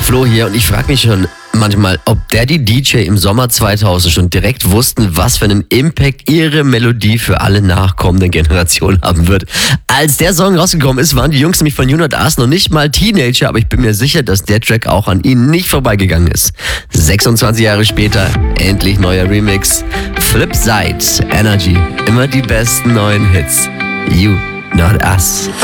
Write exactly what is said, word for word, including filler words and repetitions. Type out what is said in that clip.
Flo hier und ich frage mich schon manchmal, ob Daddy D J im Sommer zweitausend schon direkt wussten, was für einen Impact ihre Melodie für alle nachkommenden Generationen haben wird. Als der Song rausgekommen ist, waren die Jungs nämlich von Unit Us noch nicht mal Teenager, aber ich bin mir sicher, dass der Track auch an ihnen nicht vorbeigegangen ist. sechsundzwanzig Jahre später, endlich neuer Remix. Flipside, Energy, immer die besten neuen Hits. You, not us.